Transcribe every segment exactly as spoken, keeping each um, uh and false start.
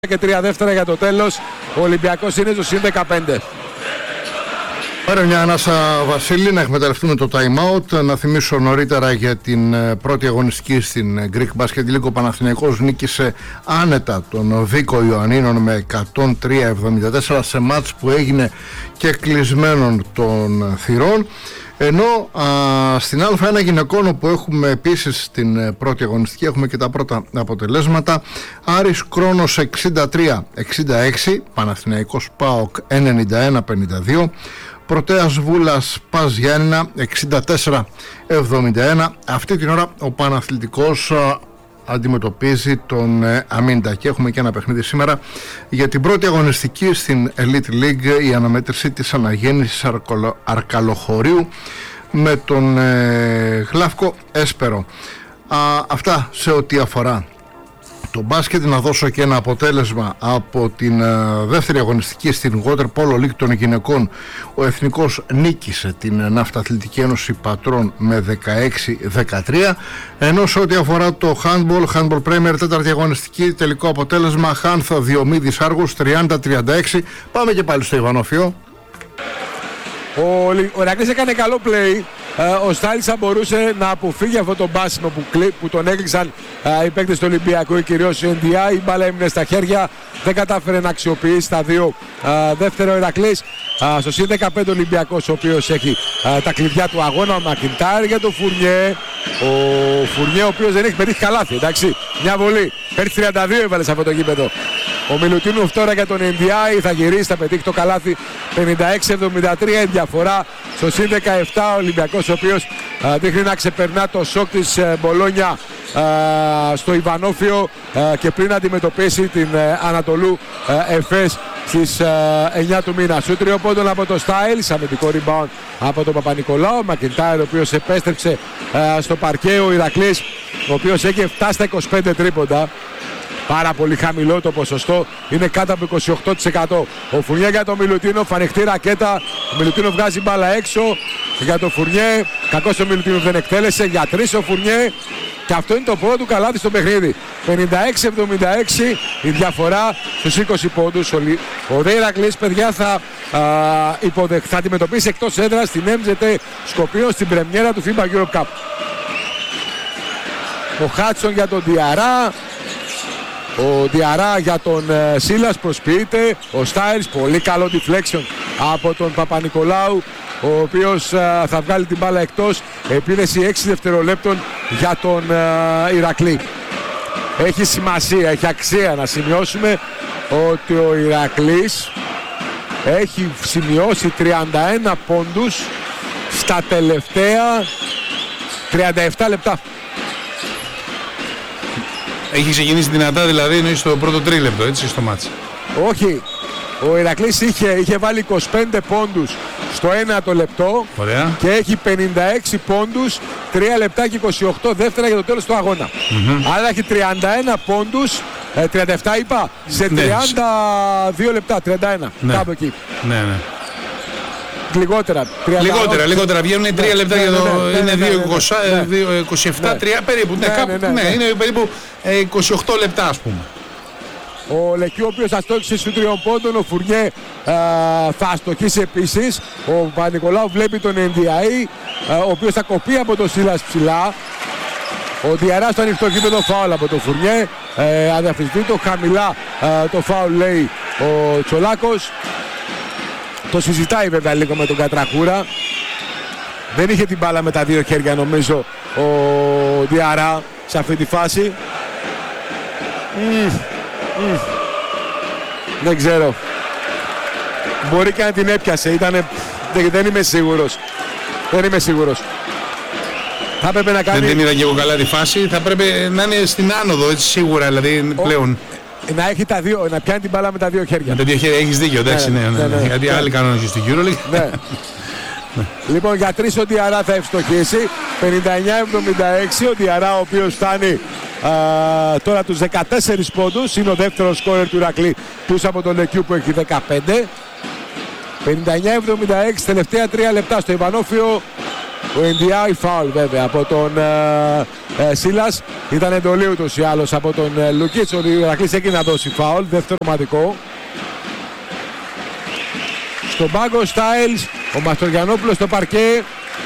Και τρία δεύτερα για το τέλος. Ο Ολυμπιακός είναι στο συν δεκαπέντε. Πάρε μια ανάσα, Βασίλη, να εκμεταλλευτούμε το time out. Να θυμίσω νωρίτερα για την πρώτη αγωνιστική στην Greek Basket League. Ο Παναθηναϊκός νίκησε άνετα τον Βίκο Ιωαννίνων με εκατόν τρία εβδομήντα τέσσερα σε μάτς που έγινε και κλεισμένων των θυρών. Ενώ α, στην Α ένα γυναικών, όπου έχουμε επίσης την πρώτη αγωνιστική, έχουμε και τα πρώτα αποτελέσματα. Άρης Κρόνος εξήντα τρία εξήντα έξι, Παναθηναϊκός ΠΑΟΚ ενενήντα ένα πενήντα δύο, Πρωτέας Βούλας Πας Γιάννηνα εξήντα τέσσερα εβδομήντα ένα. Αυτή την ώρα ο Παναθλητικός α, αντιμετωπίζει τον ε, Αμίντα και έχουμε και ένα παιχνίδι σήμερα για την πρώτη αγωνιστική στην Elite League, η αναμέτρηση της αναγέννησης Αρκολο, Αρκαλοχωρίου με τον ε, Γλαύκο Έσπερο. Α, αυτά σε ό,τι αφορά το μπάσκετ. Να δώσω και ένα αποτέλεσμα από την uh, δεύτερη αγωνιστική στην Water Polo League των γυναικών. Ο Εθνικός νίκησε την Ναυταθλητική Ένωση Πατρών με δεκαέξι δεκατρία, ενώ σε ό,τι αφορά το handball, handball Premier τέταρτη αγωνιστική, τελικό αποτέλεσμα Χάνθα Διομήδης Άργος τριάντα τριάντα έξι. Πάμε και πάλι στο Ιβανόφιο. Ο, ο Ηρακλής έκανε καλό play. Uh, ο Στάλης θα μπορούσε να αποφύγει αυτό το μπάσιμο που, κλει, που τον έκλειξαν uh, οι παίκτες του Ολυμπιακού, κυρίως η Εν Ντι Άι. Η μπάλα έμεινε στα χέρια, δεν κατάφερε να αξιοποιήσει τα δύο. Uh, δεύτερο Ηρακλής, uh, στο συν δεκαπέντε Ολυμπιακός, ο οποίος έχει uh, τα κλειδιά του αγώνα. Ο Μακιντάρ για το Φουρνιέ. Ο Φουρνιέ, ο οποίος δεν έχει πετύχει καλάθι, εντάξει. Μια βολή, πέρυσι τριάντα δύο έβαλε σε αυτό το γήπεδο. Ο Μιλουτίνοφ τώρα για τον Εν Ντι Άι θα γυρίσει, θα πετύχει το καλάθι. πενήντα έξι εβδομήντα τρία η διαφορά στο συν δεκαεπτά. Ο Ολυμπιακός, ο οποίος α, δείχνει να ξεπερνά το σοκ της ε, Μπολόνια α, στο Ιβανόφιο α, και πριν αντιμετωπίσει την ε, Ανατολού ε, Εφές στις ε, εννιά του μήνα. Σου τριοπόντων από το Στάιλς, αμυντικό rebound από τον Παπα-Νικολάου. Ο Μακιντάιρ, ο οποίος επέστρεψε ε, στο παρκέ. Ο Ηρακλής, ο οποίος έχει φτάσει στα είκοσι πέντε τρίποντα. Πάρα πολύ χαμηλό το ποσοστό, είναι κάτω από είκοσι οκτώ τοις εκατό. Ο Φουρνιέ για τον Μιλουτίνοφ, ανοιχτή ρακέτα. Ο Μιλουτίνοφ βγάζει μπάλα έξω για τον Φουρνιέ. Κακός ο Μιλουτίνοφ, δεν εκτέλεσε. Για τρεις ο Φουρνιέ. Και αυτό είναι το πρώτο του καλάθι στο παιχνίδι. πενήντα έξι εβδομήντα έξι η διαφορά στους είκοσι πόντους. Ο Δε Ηρακλής, παιδιά, θα, α, υποδεχ, θα αντιμετωπίσει εκτός έδρας στην εμ τζι τι Σκοπίων στην πρεμιέρα του φίμπα Europe Cup. Ο Χάτσον για τον Διαρά. Ο Διαρά για τον uh, Σίλας, προσποιείται. Ο Στάιλς, πολύ καλό deflection από τον Παπα-Νικολάου, ο οποίος uh, θα βγάλει την μπάλα εκτός. Επίδεση έξι δευτερολέπτων για τον uh, Ηρακλή. Έχει σημασία, έχει αξία να σημειώσουμε ότι ο Ηρακλής έχει σημειώσει τριάντα ένα πόντους στα τελευταία τριάντα επτά λεπτά. Έχει ξεκινήσει δυνατά, δηλαδή είναι στο πρώτο τρίλεπτο, έτσι, στο μάτς. Όχι, ο Ηρακλής είχε, είχε βάλει είκοσι πέντε πόντους στο ένα το λεπτό. Ωραία. Και έχει πενήντα έξι πόντους, τρία λεπτά και είκοσι οκτώ δεύτερα για το τέλος του αγώνα. Mm-hmm. Άρα έχει τριάντα ένα πόντους, ε, τριάντα επτά είπα, σε τριάντα δύο ναι. λεπτά, τριάντα ένα, ναι. κάπου εκεί. Ναι, ναι. Λιγότερα, τριάντα, λιγότερα, λιγότερα, βγαίνουν τρία λεπτά ναι, για το, ναι, ναι, είναι ναι, δύο είκοσι επτά, ναι. τρία περίπου, ναι, ναι, κάπου, ναι, ναι, ναι, ναι. είναι περίπου είκοσι οκτώ λεπτά, ας πούμε. Ο Λεκιού, ο οποίος θα στόχισε στους τριών πόντων. Ο Φουρνιέ α, θα στοχίσει επίσης. Ο Παπα-Νικολάου βλέπει τον Εν Ντι Άι, α, ο οποίος θα κοπεί από τον Σίλας ψηλά. Ο Διαράς στο ανοιχτό γήπεδο, φάουλ από τον Φουρνιέ. Ε, αδιαφυσβήτητο, χαμηλά α, το φάουλ λέει ο Τσολάκος. Το συζητάει βέβαια λίγο με τον Κατραχούρα. Δεν είχε την μπάλα με τα δύο χέρια, νομίζω, ο Διαρά σε αυτή τη φάση. Mm. Mm. Δεν ξέρω. Μπορεί και να την έπιασε. Ήτανε... Δεν, δεν είμαι σίγουρος. Δεν είμαι σίγουρος. Θα έπρεπε να κάνει... Δεν την είδα και εγώ καλά τη φάση. Θα πρέπει να είναι στην άνοδο, έτσι, σίγουρα, δηλαδή Ο... πλέον. Να έχει τα δύο, να πιάνει την μπάλα με τα δύο χέρια. Με τα δύο χέρια έχεις δίκιο, εντάξει, ναι, ναι, ναι, ναι, ναι. Γιατί ναι. άλλοι κανόνες στη EuroLeague. Ναι. Λοιπόν, για τρεις ο Διαρά θα ευστοχίσει. πενήντα εννιά εβδομήντα έξι ο Διαρά, ο οποίος φτάνει α, τώρα τους δεκατέσσερις πόντους. Είναι ο δεύτερος σκόρερ του Ηρακλή, πίσω από τον Λεκιού που έχει δεκαπέντε. πενήντα εννιά εβδομήντα έξι, τελευταία τρία λεπτά στο Ιβανόφιο. Ο Εν Ντι Άι, φάουλ βέβαια από τον ε, Σίλας. Ήταν εντολή ούτως ή άλλως από τον ε, Λούκιτς. Ο Ηρακλής έγινε να δώσει φάουλ, δεύτερο ματικό. Στον πάγκο Στάιλς, ο Μαστοριανόπουλος στο παρκέ.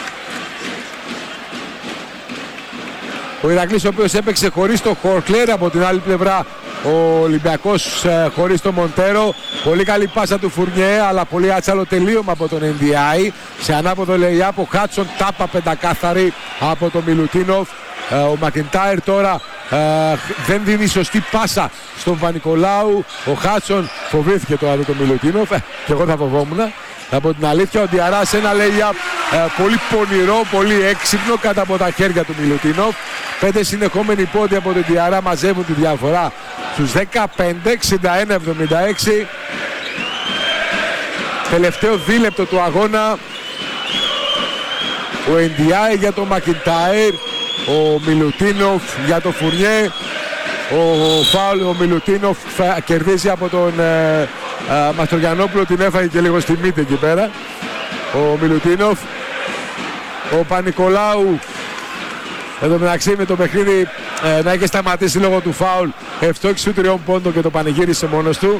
Ο Ηρακλής ο οποίος έπαιξε χωρίς το Χορκλέρ, από την άλλη πλευρά ο Ολυμπιακός ε, χωρίς το Μοντέρο. Πολύ καλή πάσα του Φουρνιέ, αλλά πολύ άτσαλο τελείωμα από τον Εν Ντι Άι. Σε ανάποδο λεϊάπ ο Χάτσον, τάπα πεντακάθαρη από τον Μιλουτίνοφ. Ε, ο Μακιντάιρ τώρα ε, δεν δίνει σωστή πάσα στον Παπα-Νικολάου. Ο Χάτσον φοβήθηκε τώρα τον Μιλουτίνοφ, ε, και εγώ θα φοβόμουν. Από την αλήθεια, ο Διαράς ένα lay-up ε, πολύ πονηρό, πολύ έξυπνο κάτω από τα χέρια του Μιλουτίνοφ. Πέντε συνεχόμενοι πόντοι από τον Διαρά μαζεύουν τη διαφορά στους δεκαπέντε, εξήντα ένα εβδομήντα έξι. Τελευταίο δίλεπτο του αγώνα. Ο Εν Ντι Άι για τον Μακιντάιρ, ο Μιλουτίνοφ για τον Φουρνιέ. Ο φάουλ, ο Μιλουτίνοφ κερδίζει από τον ε, ε, Μαστοριανόπουλο, την έφαγε και λίγο στη μύτη εκεί πέρα ο Μιλουτίνοφ. Ο Παπα-Νικολάου εδώ μεταξύ με το παιχνίδι ε, να έχει σταματήσει λόγω του φάουλ, ευτόχησε του τριών πόντων και το πανηγύρισε μόνος του.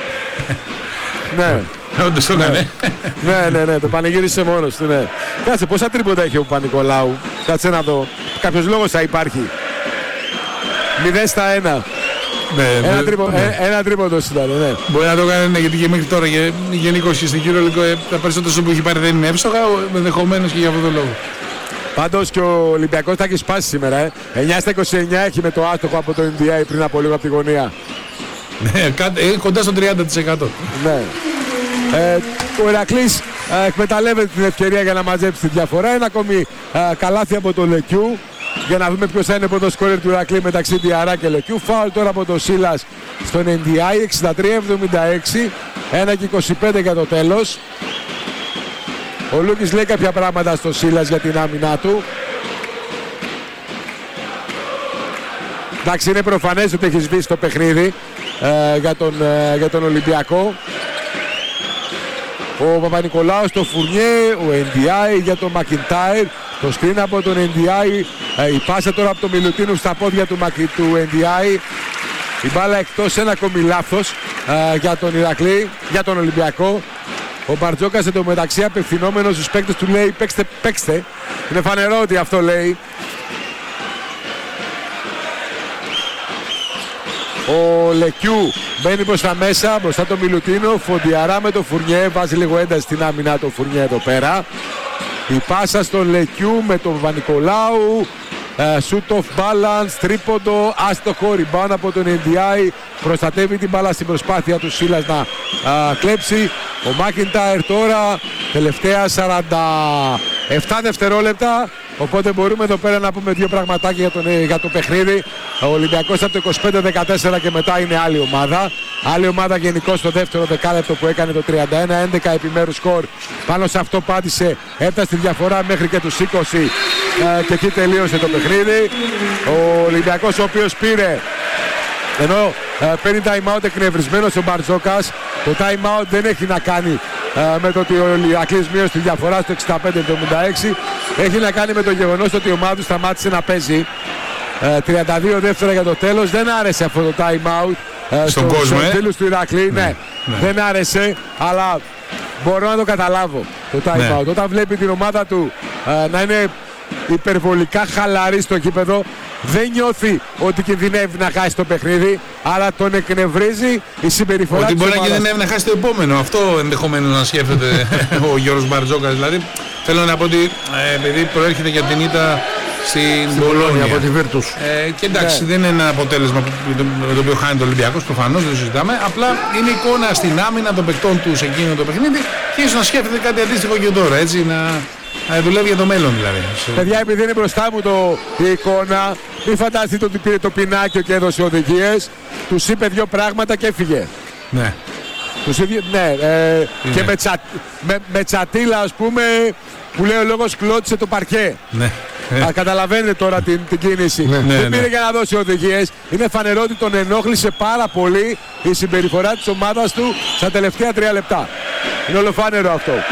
Ναι. Όντως το έκανε. Ναι, ναι, ναι, το πανηγύρισε μόνος του, ναι. Κάτσε, πόσα τρίποτα έχει ο Παπα-Νικολάου? Κάτσε να δω. Κάποιος λόγος θα υπάρχει. μηδέν στα ένα. Ναι, ένα, ναι, τρίπο, ναι. ε, ένα τρίποντος ήταν, ναι. Μπορεί να το κάνει, ναι, γιατί και μέχρι τώρα και γενικώς στην EuroLeague τα περισσότερα που έχει πάρει δεν είναι εύστοχα, ενδεχομένως και για αυτόν τον λόγο. Πάντως και ο Ολυμπιακός θα έχει σπάσει σήμερα. Ε. εννιά στα είκοσι εννιά έχει με το άστοχο από το Εν Ντι Άι πριν από λίγο από τη γωνία. Ναι, κοντά στο τριάντα τοις εκατό. Ναι. Ε, ο Ηρακλής ε, εκμεταλλεύεται την ευκαιρία για να μαζέψει τη διαφορά. Ένα ακόμη ε, καλάθι από το Λεκιού. Για να δούμε ποιος θα είναι πρώτο σκόρερ του Ηρακλή μεταξύ Διαρά και Λεκιού. Φάουλ τώρα από τον Σίλας στον Εν Ντι Άι, εξήντα τρία εβδομήντα έξι. ένα και είκοσι πέντε για το τέλος. Ο Λούκης λέει κάποια πράγματα στο Σίλας για την άμυνά του. Εντάξει, είναι προφανές ότι έχει σβήσει το παιχνίδι ε, για, τον, ε, για τον Ολυμπιακό. Ο Παπα-Νικολάου στο Φουρνιέ, ο Εν Ντι Άι για τον Μακιντάιρ. Το screen από τον Εν Ντι Άι, ε, η πάσα τώρα από τον Μιλουτίνου στα πόδια του, του Εν Ντι Άι. Η μπάλα εκτός, ένα ακόμη λάθος ε, για τον Ηρακλή, για τον Ολυμπιακό. Ο Μπαρτζόκας εντωμεταξύ απευθυνόμενος στους παίκτες του λέει παίξτε, παίξτε. Είναι φανερό ότι αυτό λέει. Ο Λεκιού μπαίνει προς τα μέσα, μπροστά το Μιλουτίνο. Φοντιαρά με το Φουρνιέ, βάζει λίγο ένταση στην άμυνα το Φουρνιέ εδώ πέρα. Η πάσα στον Λεκιού με τον Παπα-Νικολάου. Shoot off balance, τρίποντο, άστοχο, rebound από τον Εν Ντι Άι. Προστατεύει την μπάλα στην προσπάθεια του Σίλας να α, κλέψει. Ο Μάκιντάιρ τώρα, τελευταία σαράντα επτά δευτερόλεπτα. Οπότε μπορούμε εδώ πέρα να πούμε δύο πραγματάκια για, τον, για το παιχνίδι. Ο Ολυμπιακός από το είκοσι πέντε δεκατέσσερα και μετά είναι άλλη ομάδα. Άλλη ομάδα γενικώς στο δεύτερο δεκάλεπτο που έκανε το τριάντα ένα έντεκα επιμέρους σκορ. Πάνω σε αυτό πάτησε, έφτασε τη διαφορά μέχρι και τους είκοσι ε, και εκεί τελείωσε το παιχνίδι. Ο Ολυμπιακός ο οποίος πήρε, ενώ ε, παίρνει time out εκνευρισμένος ο Μπαρτζόκας. Το time out δεν έχει να κάνει ε, με το ότι ο Ηρακλής μείωσε τη διαφορά στο εξήντα πέντε εβδομήντα έξι. Έχει να κάνει με το γεγονός ότι η ομάδα του σταμάτησε να παίζει. Ε, τριάντα δύο δεύτερα για το τέλος. Δεν άρεσε αυτό το time out ε, στον κόσμο, στους ε? φίλους του Ηρακλή. Ναι, ναι, ναι. Δεν άρεσε, αλλά μπορώ να το καταλάβω το time ναι. out. Όταν βλέπει την ομάδα του ε, να είναι υπερβολικά χαλαρή στο γήπεδο, δεν νιώθει ότι κινδυνεύει να χάσει το παιχνίδι, αλλά τον εκνευρίζει η συμπεριφορά ότι της μπορεί ομάδας. να κινδυνεύει να χάσει το επόμενο. Αυτό ενδεχομένως να σκέφτεται ο Γιώργος Μπαρτζόκας. Δηλαδή θέλω να πω ότι ε, επειδή προέρχεται για την ήττα στην Μπολόνια από τη Βίρτους. Ε, και εντάξει, Ναι. δεν είναι ένα αποτέλεσμα που, το, το οποίο χάνει το Ολυμπιακός, προφανώς δεν το συζητάμε. Απλά είναι εικόνα στην άμυνα των παικτών του σε εκείνο το παιχνίδι και ίσως να σκέφτεται κάτι αντίστοιχο και τώρα. Έτσι, να, να δουλεύει για το μέλλον δηλαδή. Παιδιά, επειδή είναι μπροστά μου το, η εικόνα, μην φανταστείτε ότι πήρε το πινάκιο και έδωσε οδηγίες. Τους είπε δύο πράγματα και έφυγε. Ναι. Τους είπε, ναι, ε, και με, τσα, με, με τσατίλα, ας πούμε, που λέει ο λόγος κλώτησε το παρκέ. Ναι. Α, καταλαβαίνετε τώρα την, την κίνηση. Ναι, ναι, Δεν πήρε ναι. για να δώσει οδηγίες. Είναι φανερό ότι τον ενόχλησε πάρα πολύ η συμπεριφορά της ομάδας του στα τελευταία τρία λεπτά. Είναι ολοφάνερο αυτό.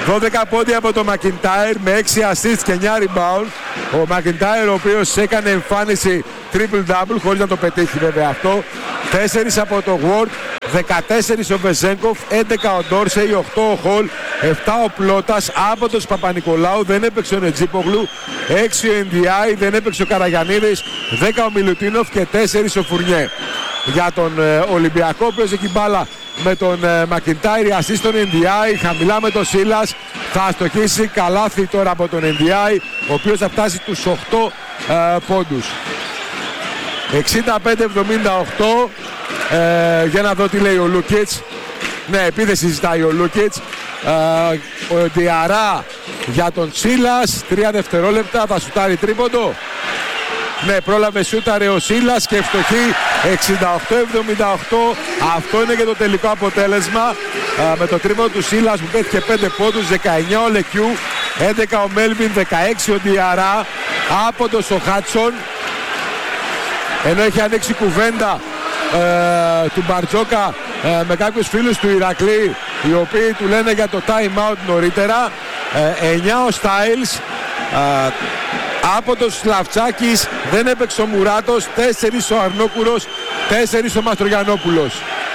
δώδεκα πόντια από τον Μακιντάιρ με έξι assists και εννιά rebound. Ο Μακιντάιρ, ο οποίος έκανε εμφάνιση triple-double χωρίς να το πετύχει βέβαια αυτό. τέσσερα από τον Ward, δεκατέσσερα ο Βεζέγκοφ, έντεκα ο Ντόρσεϊ, οκτώ ο Χολ, επτά ο Πλώτας, άποντος Παπα-Νικολάου, δεν έπαιξε ο Νετζίπογλου, έξι ο Εν Ντι Άι, δεν έπαιξε ο Καραγιαννίδης, δέκα ο Μιλουτίνοφ και τέσσερα ο Φουρνιέ. Για τον ε, Ολυμπιακό, ο οποίος έχει μπάλα με τον ε, Μακιντάιρ, assist στον Εν Ντι Άι, χαμηλά με τον Σίλας, θα αστοχίσει καλάθι τώρα από τον Εν Ντι Άι, ο οποίος θα φτάσει τους οκτώ ε, πόντους. εξήντα πέντε εβδομήντα οκτώ, ε, για να δω τι λέει ο Λούκιτς. Ναι, επίθεση ζητάει ο Λούκιτς. ε, Ο Διαρά για τον Σίλας, τρία δευτερόλεπτα, θα σουτάρει τρίποντο. Ναι, πρόλαβε, σούταρε ο Σίλας και ευστοχή, εξήντα οκτώ εβδομήντα οκτώ. Αυτό είναι και το τελικό αποτέλεσμα, ε, με το τρίποντο του Σίλας που πέτυχε πέντε πόντους, δεκαεννιά ο Λεκιού, έντεκα ο Μέλβιν, δεκαέξι ο Διαρά, άποντος ο Χάτσον. Ενώ έχει ανοίξει κουβέντα ε, του Μπαρτζόκα ε, με κάποιους φίλους του Ηρακλή, οι οποίοι του λένε για το time out νωρίτερα. ε, εννιά ο Στάιλς, ε, άποντος Σλαφτσάκης, δεν έπαιξε ο Μουράτος, τέσσερα ο Αρνόκουρος, τέσσερα ο Μαστρογιαννόπουλος.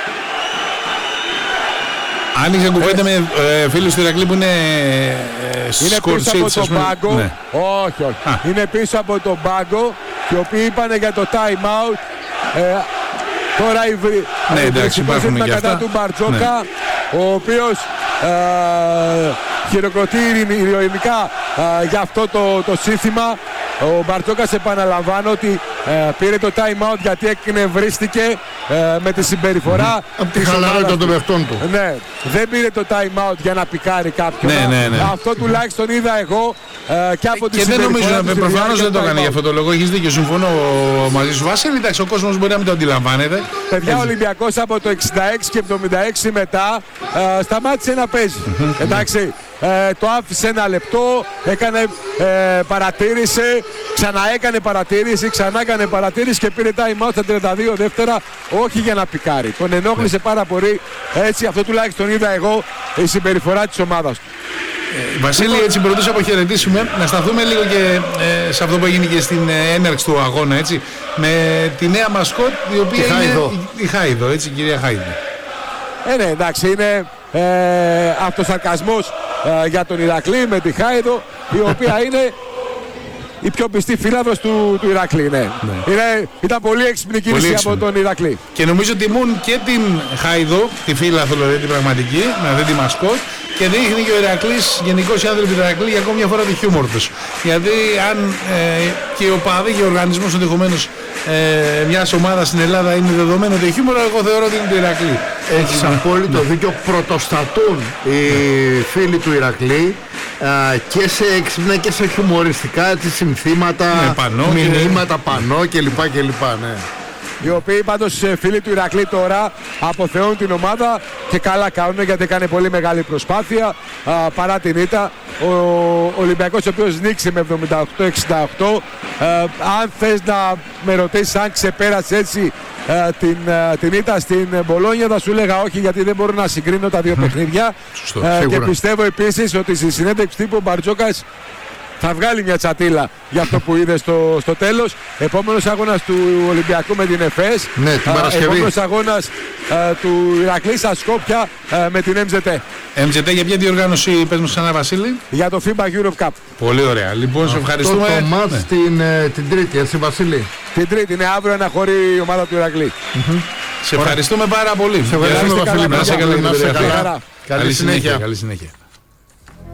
Άνοιξε κουβέντα με ε, φίλους του Ηρακλή που είναι ε, Είναι πίσω από τον πάγκο. Ναι. Όχι, όχι. Α. Είναι πίσω από τον πάγκο και οι οποίοι είπαν για το time out. Ε, τώρα οι βρυ... Ναι, εντάξει, υπάρχουν και κατά αυτά. του Μπαρτζόκα, ναι. Ο οποίος ε, χειροκροτεί ειρηνικά ε, για αυτό το, το σύνθημα. Ο Μπαρτζόκας, επαναλαμβάνω, ότι ε, πήρε το time out γιατί εκνευρίστηκε ε, με τη συμπεριφορά mm-hmm. από τη χαλαρότητα των παιχτών του. Ναι, δεν πήρε το time out για να πικάρει κάποιον. Ναι, ναι, ναι. Αυτό τουλάχιστον είδα εγώ ε, και από τη και συμπεριφορά. Και δεν νομίζω, προφανώς δεν το έκανε για αυτό αυτό το λόγο. Έχεις δίκιο, συμφωνώ μαζί σου. Βασίλη, εντάξει, ο κόσμος μπορεί να μην το αντιλαμβάνεται. Παιδιά, ο Ολυμπιακός από το εξήντα έξι και εβδομήντα έξι μετά ε, σταμάτησε να παίζει. Εντάξει. Ε, το άφησε ένα λεπτό, έκανε ε, παρατήρηση, ξανά έκανε παρατήρηση, ξανά έκανε παρατήρηση και πήρε time out στα τριάντα δύο δεύτερα, όχι για να πικάρει. Τον ενόχλησε πάρα πολύ, έτσι, αυτό τουλάχιστον είδα εγώ, η συμπεριφορά της ομάδας του. Ε, Βασίλη, έτσι πρωτούς αποχαιρετήσουμε, να σταθούμε λίγο και ε, σε αυτό που έγινε και στην ε, έναρξη του αγώνα, έτσι, με τη νέα μασκότ, η οποία η είναι Χάιδο. η, η Χάιδο, έτσι, η κυρία Χάιδο. Ε, ναι, εντάξει, είναι ε, αυτοσαρκασμός ε, για τον Ηρακλή με τη Χάιδο, η οποία είναι η πιο πιστή φίλαδος του, του Ηρακλή. Ναι. Ναι. Είναι, ήταν πολύ έξυπνη κίνηση από τον Ηρακλή. Και νομίζω τιμούν και την Χάιδο, τη φίλαθο δηλαδή την πραγματική, με αυτή τη μασκότ, και δείχνει και ο Ηρακλής, γενικώς οι άνθρωποι του Ηρακλή, για ακόμη μια φορά το χιούμορ τους. Γιατί αν ε, και ο παδί και ο οργανισμός ενδεχομένως ε, μιας ομάδας στην Ελλάδα είναι δεδομένο το χιούμορ, εγώ θεωρώ ότι είναι το Ηρακλή. Έχεις απόλυτο δίκιο, πρωτοστατούν οι φίλοι του Ηρακλή α, και σε έξυπνα και σε χιουμοριστικά έτσι, συνθήματα, ναι, πανό, μηνύματα, και... πανό κλπ. κλπ ναι. Οι οποίοι πάντως φίλοι του Ηρακλή τώρα αποθεώνουν την ομάδα και καλά κάνουν, γιατί έκανε πολύ μεγάλη προσπάθεια α, παρά την ήττα. Ο Ολυμπιακός, ο οποίος νίκησε με εβδομήντα οκτώ εξήντα οκτώ. Α, αν θες να με ρωτήσεις αν ξεπέρασε έτσι α, την, α, την ήττα στην Μπολόνια, θα σου έλεγα όχι, γιατί δεν μπορώ να συγκρίνω τα δύο παιχνίδια. Σωστό, α, και σίγουρα. πιστεύω επίσης ότι στη συνέντευξη τύπου ο Μπαρτζόκας θα βγάλει μια τσατίλα για αυτό που είδε στο, στο τέλος. Επόμενος αγώνας του Ολυμπιακού με την ΕΦΕΣ. Ναι, την Παρασκευή. Επόμενος αγώνας α, του Ηρακλή στα Σκόπια α, με την εμ τζετ. εμ τζετ για ποια διοργάνωση, πες μου ξανά Βασίλη? Για το φίμπα Europe Cup. Πολύ ωραία. Λοιπόν, σε ευχαριστούμε. Το, το μάτς ναι. την, ε, την Τρίτη, έτσι Βασίλη? Την Τρίτη, είναι αύριο αναχωρεί η ομάδα του Ηρακλή. Mm-hmm. Σε ευχαριστούμε πάρα πολύ. Σε ευχαριστούμε Βασίλη. Να είσαι καλά. Να είσαι καλά. Καλή συνέχεια. Καλή συνέχεια.